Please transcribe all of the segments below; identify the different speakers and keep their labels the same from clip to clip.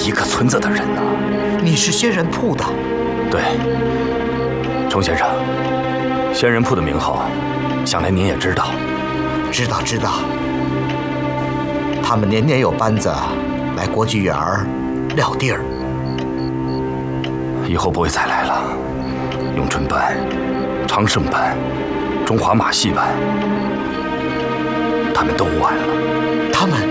Speaker 1: 一个村子的人呢。
Speaker 2: 你是仙人铺的？
Speaker 1: 对，钟先生，仙人铺的名号，想来您也知道。
Speaker 2: 知道。他们年年有班子来国剧园撂地儿。
Speaker 1: 以后不会再来了。咏春班、长胜班、中华马戏班，他们都完了。
Speaker 2: 他们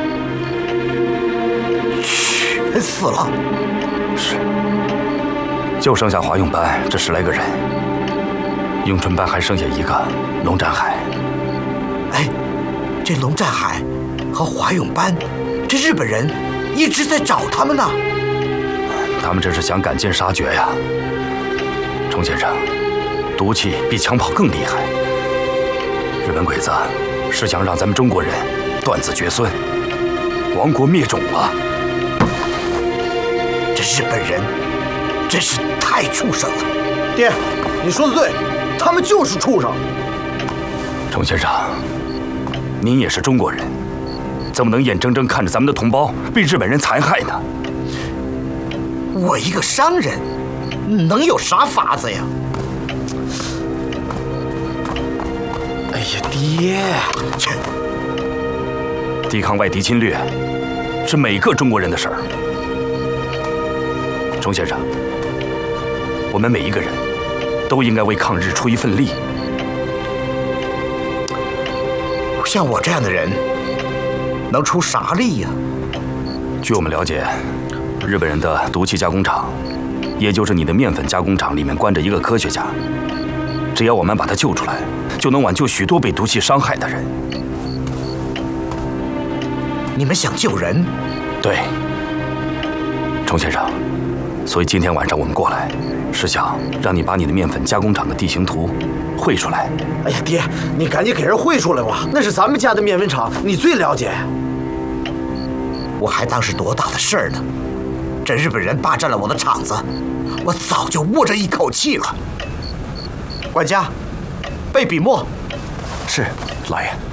Speaker 2: 全死了。
Speaker 1: 是，就剩下华咏班这10来个人。咏春班还剩下一个龙占海。
Speaker 2: 哎，这龙占海和华咏班，这日本人一直在找他们呢。
Speaker 1: 他们这是想赶尽杀绝呀。钟先生，毒气比枪炮更厉害。日本鬼子是想让咱们中国人断子绝孙，亡国灭种了。
Speaker 2: 这日本人真是太畜生了。
Speaker 3: 爹，你说的对，他们就是畜生。
Speaker 1: 钟先生，您也是中国人，怎么能眼睁睁看着咱们的同胞被日本人残害呢？
Speaker 2: 我一个商人，能有啥法子呀？
Speaker 3: 哎呀，爹！
Speaker 2: 切！
Speaker 1: 抵抗外敌侵略，是每个中国人的事儿。钟先生，我们每一个人都应该为抗日出一份力。
Speaker 2: 像我这样的人，能出啥力呀？
Speaker 1: 据我们了解，日本人的毒气加工厂，也就是你的面粉加工厂里面关着一个科学家。只要我们把他救出来，就能挽救许多被毒气伤害的人。
Speaker 2: 你们想救人？
Speaker 1: 对，钟先生，所以今天晚上我们过来，是想让你把你的面粉加工厂的地形图绘出来。
Speaker 3: 哎呀，爹，你赶紧给人绘出来吧，那是咱们家的面粉厂，你最了解。
Speaker 2: 我还当是多大的事儿呢？这日本人霸占了我的厂子，我早就握着一口气了。管家，备笔墨。
Speaker 1: 是，老爷。